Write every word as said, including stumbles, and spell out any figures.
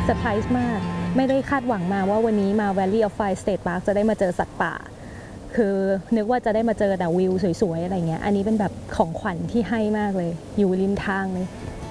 เซอร์ไพรส์มากไม่ได้คาดหวังมาว่าวันนี้มา Valley of Fire State Park จะได้มาเจอสัตว์ป่าคือนึกว่าจะได้มาเจอแต่วิวสวยๆอะไรเงี้ยอันนี้เป็นแบบของขวัญที่ให้มากเลยอยู่ริมทางเลย